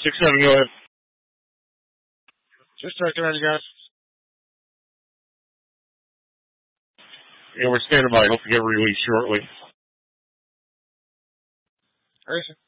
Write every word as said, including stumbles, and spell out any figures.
Six seven, go ahead. Just checking on you guys. Yeah, we're standing by. Hope to get released shortly. Grayson.